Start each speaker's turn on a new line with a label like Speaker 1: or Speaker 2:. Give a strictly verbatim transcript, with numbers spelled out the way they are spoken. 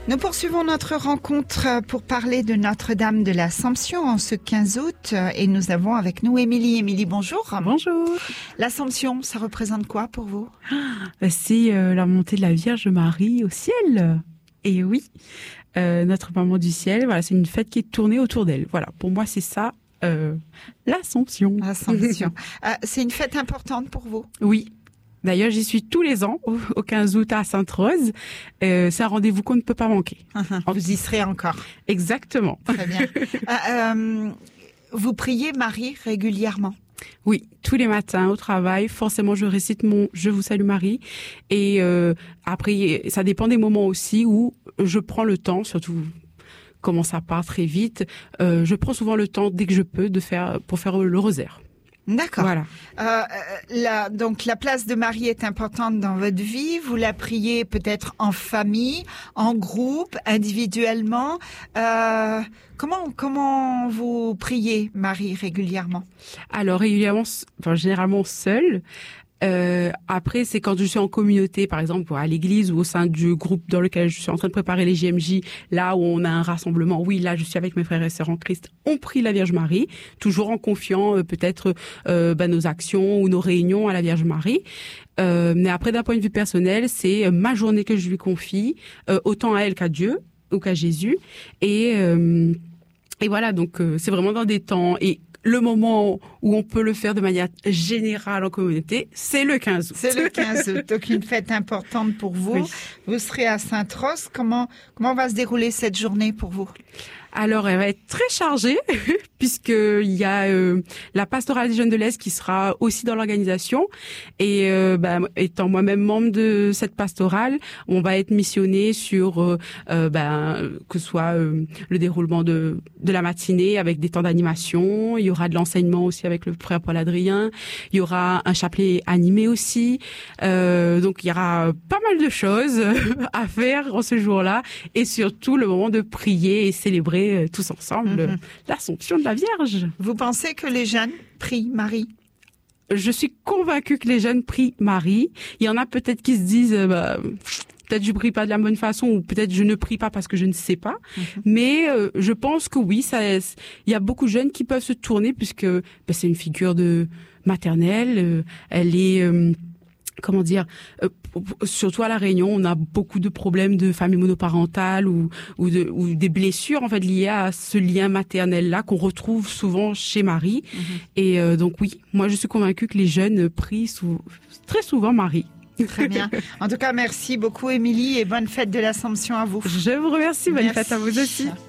Speaker 1: Nous poursuivons notre rencontre pour parler de Notre-Dame de l'Assomption en ce quinze août et nous avons avec nous Émilie. Émilie, bonjour.
Speaker 2: Bonjour.
Speaker 1: L'Assomption, ça représente quoi pour vous?
Speaker 2: C'est euh, la montée de la Vierge Marie au ciel. Et oui, euh, notre maman du ciel, voilà, c'est une fête qui est tournée autour d'elle. Voilà, pour moi c'est ça, euh, l'Assomption.
Speaker 1: L'Assomption. euh, c'est une fête importante pour vous?
Speaker 2: Oui. D'ailleurs, j'y suis tous les ans, au quinze août à Sainte-Rose. Euh, c'est un rendez-vous qu'on ne peut pas manquer.
Speaker 1: Vous y serez encore.
Speaker 2: Exactement.
Speaker 1: Très bien. euh, euh, vous priez Marie régulièrement?
Speaker 2: Oui, tous les matins au travail, forcément je récite mon « Je vous salue Marie ». Et euh, après, ça dépend des moments aussi où je prends le temps, surtout comment ça part très vite, euh, je prends souvent le temps dès que je peux de faire pour faire le rosaire.
Speaker 1: D'accord.
Speaker 2: Voilà.
Speaker 1: Euh, la, donc la place de Marie est importante dans votre vie. Vous la priez peut-être en famille, en groupe, individuellement. Euh, comment comment vous priez Marie régulièrement?
Speaker 2: Alors régulièrement, enfin généralement seule. Euh, après, c'est quand je suis en communauté, par exemple, à l'église ou au sein du groupe dans lequel je suis en train de préparer les J M J, là où on a un rassemblement. Oui, là, je suis avec mes frères et sœurs en Christ. On prie la Vierge Marie, toujours en confiant euh, peut-être euh, bah, nos actions ou nos réunions à la Vierge Marie. Euh, mais après, d'un point de vue personnel, c'est ma journée que je lui confie, euh, autant à elle qu'à Dieu ou qu'à Jésus. Et euh, et voilà, donc euh, c'est vraiment dans des temps et le moment où on peut le faire de manière générale en communauté, c'est le quinze août.
Speaker 1: C'est le quinze août, donc une fête importante pour vous. Oui. Vous serez à Sainte-Rose. Comment, comment va se dérouler cette journée pour vous?
Speaker 2: Alors, elle va être très chargée puisqu'il y a euh, la pastorale des jeunes de l'Est qui sera aussi dans l'organisation. Et euh, bah, étant moi-même membre de cette pastorale, on va être missionné sur euh, euh, bah, que ce soit euh, le déroulement de, de la matinée avec des temps d'animation. Il y aura de l'enseignement aussi avec le frère Paul Adrien. Il y aura un chapelet animé aussi. Euh, donc, il y aura pas mal de choses à faire en ce jour-là. Et surtout, le moment de prier et célébrer tous ensemble mm-hmm. l'Assomption de la Vierge.
Speaker 1: Vous pensez que les jeunes prient Marie?
Speaker 2: Je suis convaincue que les jeunes prient Marie. Il y en a peut-être qui se disent euh, bah, peut-être je prie pas de la bonne façon ou peut-être je ne prie pas parce que je ne sais pas. Mm-hmm. Mais euh, je pense que oui, ça, il y a beaucoup de jeunes qui peuvent se tourner puisque bah, c'est une figure de maternelle. Euh, elle est euh, comment dire, euh, surtout à La Réunion, on a beaucoup de problèmes de famille monoparentale ou, ou, de, ou des blessures en fait liées à ce lien maternel-là qu'on retrouve souvent chez Marie. Mm-hmm. Et euh, donc oui, moi je suis convaincue que les jeunes prient sous, très souvent Marie.
Speaker 1: Très bien. En tout cas, merci beaucoup Émilie et bonne fête de l'Assomption à vous.
Speaker 2: Je vous remercie, bonne merci. Fête à vous aussi.